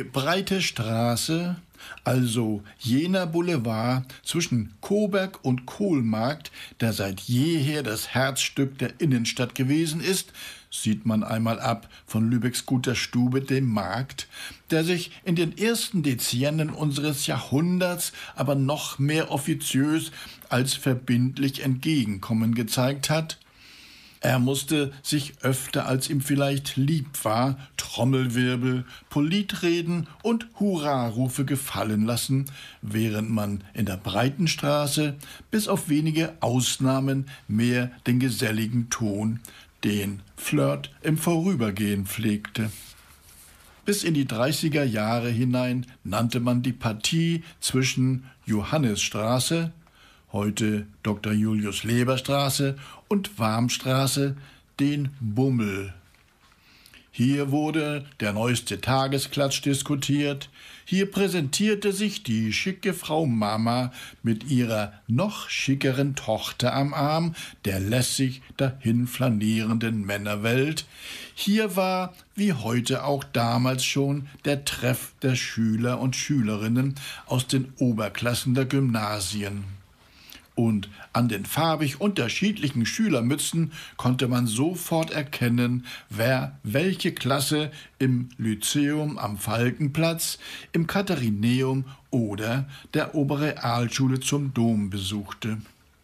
Breite Straße, also jener Boulevard zwischen Coburg und Kohlmarkt, der seit jeher das Herzstück der Innenstadt gewesen ist, sieht man einmal ab von Lübecks guter Stube, dem Markt, der sich in den ersten Dezennien unseres Jahrhunderts aber noch mehr offiziös als verbindlich Entgegenkommen gezeigt hat. Er musste sich öfter, als ihm vielleicht lieb war, Trommelwirbel, Politreden und Hurrarufe gefallen lassen, während man in der Breitenstraße bis auf wenige Ausnahmen mehr den geselligen Ton, den Flirt im Vorübergehen pflegte. Bis in die 30er Jahre hinein nannte man die Partie zwischen Johannisstraße, heute Dr. Julius-Leber-Straße, und Warmstraße den Bummel. Hier wurde der neueste Tagesklatsch diskutiert, hier präsentierte sich die schicke Frau Mama mit ihrer noch schickeren Tochter am Arm der lässig dahin flanierenden Männerwelt. Hier war, wie heute auch damals schon, der Treff der Schüler und Schülerinnen aus den Oberklassen der Gymnasien. Und an den farbig unterschiedlichen Schülermützen konnte man sofort erkennen, wer welche Klasse im Lyzeum am Falkenplatz, im Katharineum oder der Oberrealschule zum Dom besuchte.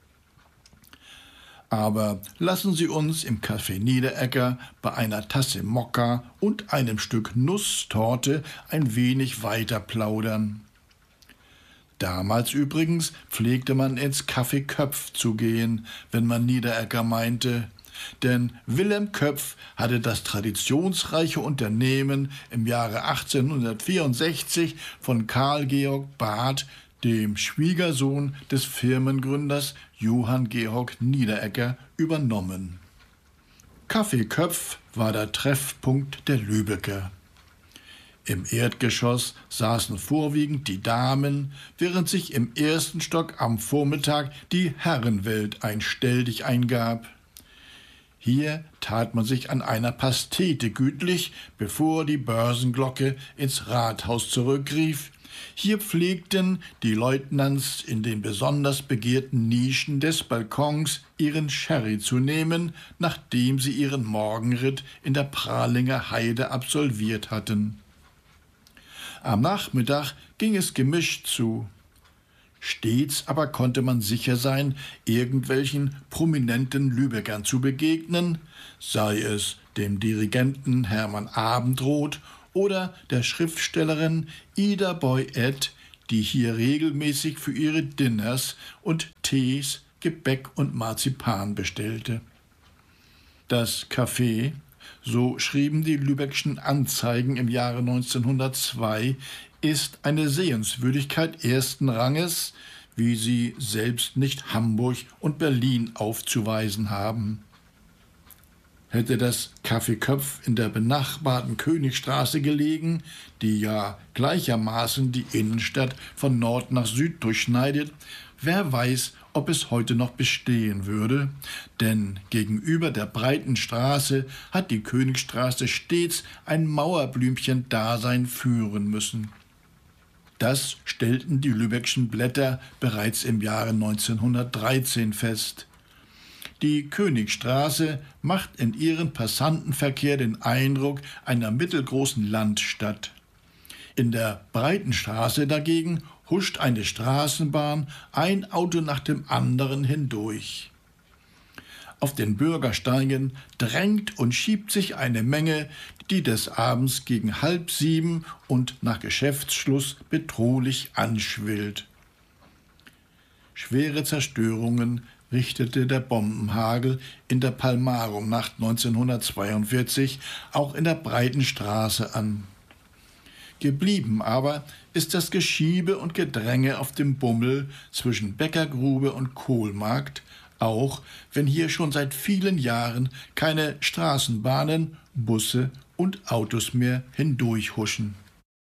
Aber lassen Sie uns im Café Niederegger bei einer Tasse Mokka und einem Stück Nusstorte ein wenig weiter plaudern. Damals übrigens pflegte man ins Café Köpf zu gehen, wenn man Niederegger meinte, denn Wilhelm Köpf hatte das traditionsreiche Unternehmen im Jahre 1864 von Karl Georg Barth, dem Schwiegersohn des Firmengründers Johann Georg Niederegger, übernommen. Café Köpf war der Treffpunkt der Lübecker. Im Erdgeschoss saßen vorwiegend die Damen, während sich im ersten Stock am Vormittag die Herrenwelt ein Stelldich eingab. Hier tat man sich an einer Pastete gütlich, bevor die Börsenglocke ins Rathaus zurückrief. Hier pflegten die Leutnants in den besonders begehrten Nischen des Balkons ihren Sherry zu nehmen, nachdem sie ihren Morgenritt in der Prahlinger Heide absolviert hatten. Am Nachmittag ging es gemischt zu. Stets aber konnte man sicher sein, irgendwelchen prominenten Lübeckern zu begegnen, sei es dem Dirigenten Hermann Abendroth oder der Schriftstellerin Ida Boy-Ed, die hier regelmäßig für ihre Dinners und Tees Gebäck und Marzipan bestellte. Das Café, so schrieben die Lübeckschen Anzeigen im Jahre 1902, ist eine Sehenswürdigkeit ersten Ranges, wie sie selbst nicht Hamburg und Berlin aufzuweisen haben. Hätte das Café Köpf in der benachbarten Königstraße gelegen, die ja gleichermaßen die Innenstadt von Nord nach Süd durchschneidet, wer weiß, ob es heute noch bestehen würde, denn gegenüber der breiten Straße hat die Königstraße stets ein Mauerblümchen-Dasein führen müssen. Das stellten die Lübeckschen Blätter bereits im Jahre 1913 fest. Die Königstraße macht in ihrem Passantenverkehr den Eindruck einer mittelgroßen Landstadt. In der Breitenstraße dagegen huscht eine Straßenbahn ein Auto nach dem anderen hindurch. Auf den Bürgersteigen drängt und schiebt sich eine Menge, die des Abends gegen 6:30 und nach Geschäftsschluss bedrohlich anschwillt. Schwere Zerstörungen richtete der Bombenhagel in der Palmarum-Nacht 1942 auch in der Breitenstraße an. Geblieben aber ist das Geschiebe und Gedränge auf dem Bummel zwischen Bäckergrube und Kohlmarkt, auch wenn hier schon seit vielen Jahren keine Straßenbahnen, Busse und Autos mehr hindurchhuschen.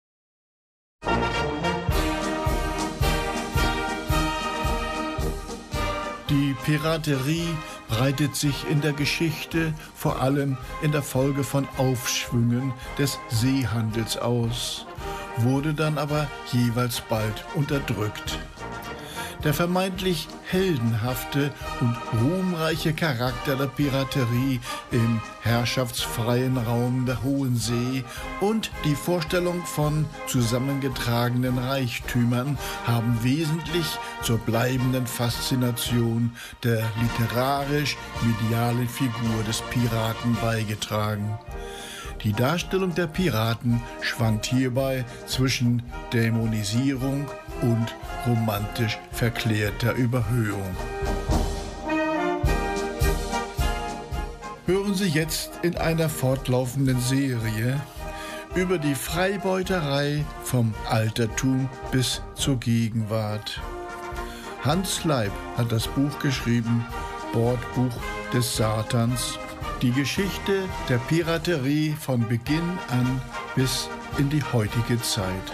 Die Piraterie breitet sich in der Geschichte vor allem in der Folge von Aufschwüngen des Seehandels aus, wurde dann aber jeweils bald unterdrückt. Der vermeintlich heldenhafte und ruhmreiche Charakter der Piraterie im herrschaftsfreien Raum der Hohen See und die Vorstellung von zusammengetragenen Reichtümern haben wesentlich zur bleibenden Faszination der literarisch-medialen Figur des Piraten beigetragen. Die Darstellung der Piraten schwankt hierbei zwischen Dämonisierung und romantisch verklärter Überhöhung. Hören Sie jetzt in einer fortlaufenden Serie über die Freibeuterei vom Altertum bis zur Gegenwart. Hans Leib hat das Buch geschrieben, Bordbuch des Satans. Die Geschichte der Piraterie von Beginn an bis in die heutige Zeit.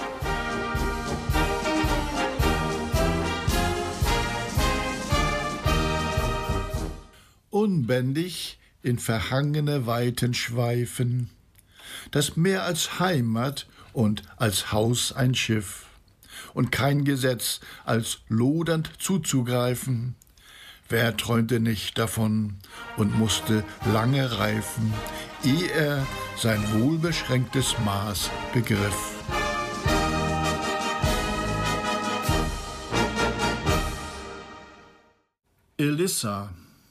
Unbändig in verhangene Weiten schweifen, das Meer als Heimat und als Haus ein Schiff, und kein Gesetz als lodernd zuzugreifen. Wer träumte nicht davon und musste lange reifen, ehe er sein wohlbeschränktes Maß begriff. Elissa.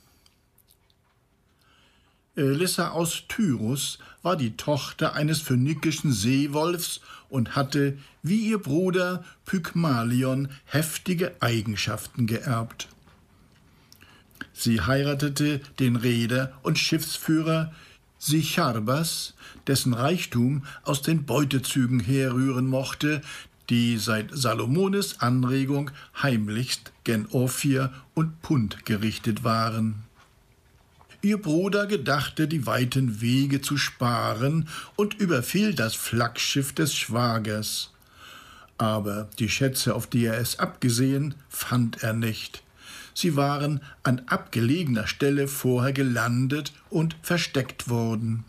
Elissa aus Tyrus war die Tochter eines phönikischen Seewolfs und hatte, wie ihr Bruder Pygmalion, heftige Eigenschaften geerbt. Sie heiratete den Reeder und Schiffsführer Sicharbas, dessen Reichtum aus den Beutezügen herrühren mochte, die seit Salomones Anregung heimlichst gen Ophir und Punt gerichtet waren. Ihr Bruder gedachte, die weiten Wege zu sparen und überfiel das Flaggschiff des Schwagers. Aber die Schätze, auf die er es abgesehen, fand er nicht. Sie waren an abgelegener Stelle vorher gelandet und versteckt worden.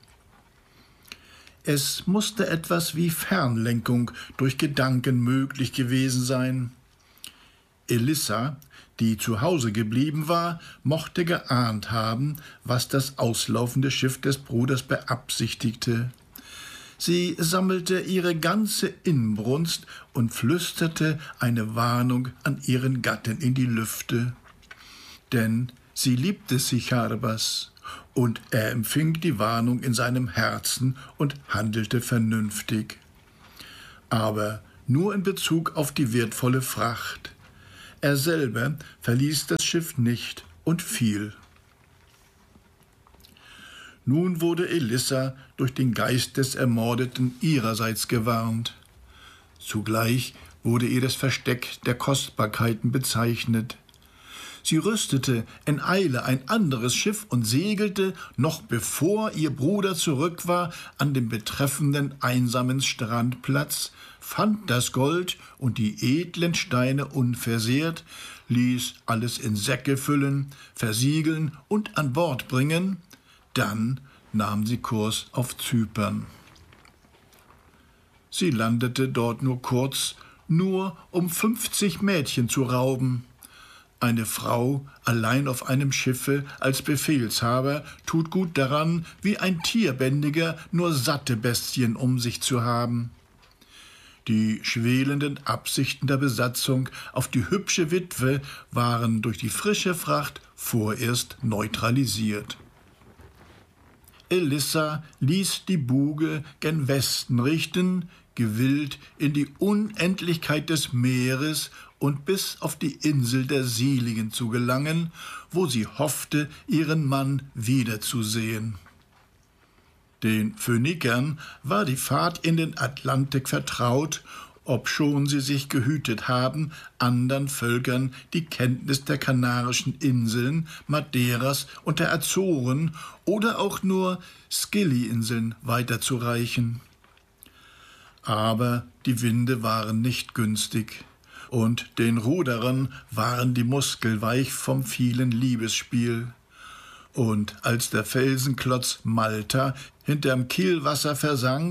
Es musste etwas wie Fernlenkung durch Gedanken möglich gewesen sein. Elissa, die zu Hause geblieben war, mochte geahnt haben, was das auslaufende Schiff des Bruders beabsichtigte. Sie sammelte ihre ganze Inbrunst und flüsterte eine Warnung an ihren Gatten in die Lüfte. Denn sie liebte Sicharbas, und er empfing die Warnung in seinem Herzen und handelte vernünftig. Aber nur in Bezug auf die wertvolle Fracht. Er selber verließ das Schiff nicht und fiel. Nun wurde Elissa durch den Geist des Ermordeten ihrerseits gewarnt. Zugleich wurde ihr das Versteck der Kostbarkeiten bezeichnet. Sie rüstete in Eile ein anderes Schiff und segelte, noch bevor ihr Bruder zurück war, an dem betreffenden einsamen Strandplatz, fand das Gold und die edlen Steine unversehrt, ließ alles in Säcke füllen, versiegeln und an Bord bringen. Dann nahm sie Kurs auf Zypern. Sie landete dort nur kurz, nur um 50 Mädchen zu rauben. Eine Frau allein auf einem Schiffe als Befehlshaber tut gut daran, wie ein Tierbändiger nur satte Bestien um sich zu haben. Die schwelenden Absichten der Besatzung auf die hübsche Witwe waren durch die frische Fracht vorerst neutralisiert. Elissa ließ die Buge gen Westen richten, gewillt in die Unendlichkeit des Meeres und bis auf die Insel der Seligen zu gelangen, wo sie hoffte, ihren Mann wiederzusehen. Den Phönikern war die Fahrt in den Atlantik vertraut, obschon sie sich gehütet haben, andern Völkern die Kenntnis der Kanarischen Inseln, Madeiras und der Azoren oder auch nur Scilly-Inseln weiterzureichen. Aber die Winde waren nicht günstig, und den Ruderern waren die Muskeln weich vom vielen Liebesspiel. Und als der Felsenklotz Malta hinterm Kielwasser versank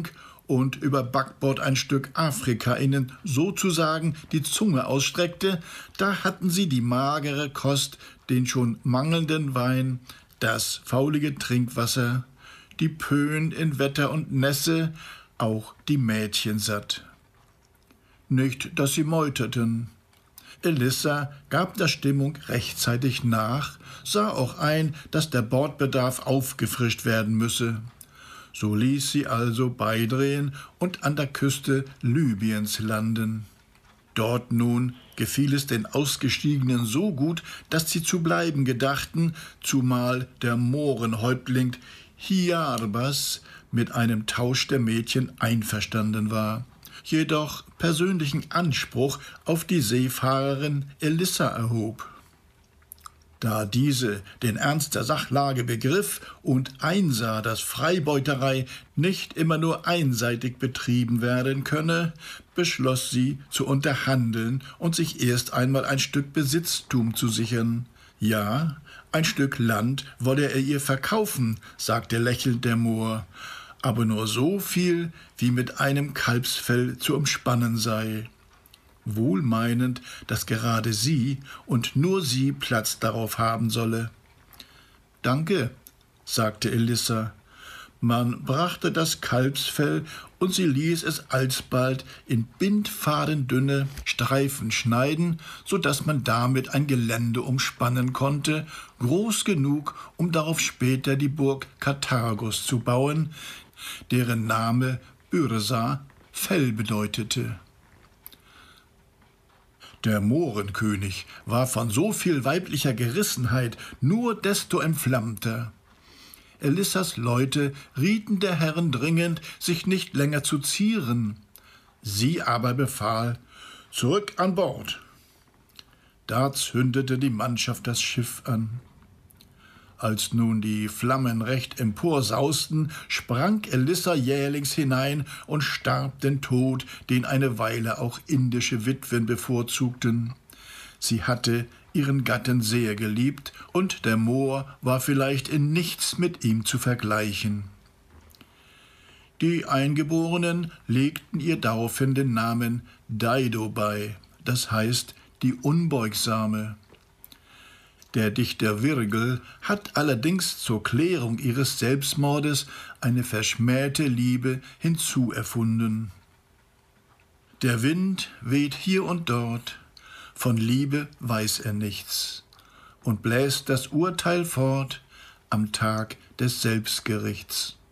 und über Backbord ein Stück Afrika ihnen sozusagen die Zunge ausstreckte, da hatten sie die magere Kost, den schon mangelnden Wein, das faulige Trinkwasser, die Pöhn in Wetter und Nässe, auch die Mädchen satt. Nicht, dass sie meuterten. Elissa gab der Stimmung rechtzeitig nach, sah auch ein, dass der Bordbedarf aufgefrischt werden müsse. So ließ sie also beidrehen und an der Küste Libyens landen. Dort nun gefiel es den Ausgestiegenen so gut, dass sie zu bleiben gedachten, zumal der Mohrenhäuptling Hiarbas mit einem Tausch der Mädchen einverstanden war, jedoch persönlichen Anspruch auf die Seefahrerin Elissa erhob. Da diese den Ernst der Sachlage begriff und einsah, dass Freibeuterei nicht immer nur einseitig betrieben werden könne, beschloss sie zu unterhandeln und sich erst einmal ein Stück Besitztum zu sichern. Ja, ein Stück Land wolle er ihr verkaufen, sagte lächelnd der Mohr, aber nur so viel, wie mit einem Kalbsfell zu umspannen sei. Wohlmeinend, dass gerade sie und nur sie Platz darauf haben solle. »Danke«, sagte Elissa. Man brachte das Kalbsfell und sie ließ es alsbald in bindfadendünne Streifen schneiden, so dass man damit ein Gelände umspannen konnte, groß genug, um darauf später die Burg Karthagos zu bauen, deren Name Byrsa, Fell bedeutete. Der Mohrenkönig war von so viel weiblicher Gerissenheit nur desto entflammter. Elissas Leute rieten der Herren dringend, sich nicht länger zu zieren. Sie aber befahl, »Zurück an Bord!« Da zündete die Mannschaft das Schiff an. Als nun die Flammen recht emporsausten, sprang Elissa jählings hinein und starb den Tod, den eine Weile auch indische Witwen bevorzugten. Sie hatte ihren Gatten sehr geliebt, und der Mohr war vielleicht in nichts mit ihm zu vergleichen. Die Eingeborenen legten ihr daraufhin den Namen Dido bei, das heißt die Unbeugsame. Der Dichter Virgil hat allerdings zur Klärung ihres Selbstmordes eine verschmähte Liebe hinzuerfunden. Der Wind weht hier und dort, von Liebe weiß er nichts und bläst das Urteil fort am Tag des Selbstgerichts.